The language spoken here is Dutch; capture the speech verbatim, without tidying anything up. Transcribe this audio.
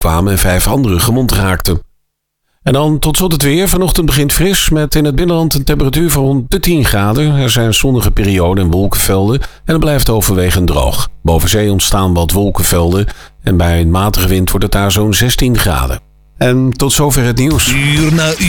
kwamen en vijf anderen gewond raakten. En dan tot slot het weer. Vanochtend begint fris met in het binnenland een temperatuur van rond de tien graden. Er zijn zonnige perioden en wolkenvelden en het blijft overwegend droog. Boven zee ontstaan wat wolkenvelden en bij een matige wind wordt het daar zo'n zestien graden. En tot zover het nieuws. Uur na uur.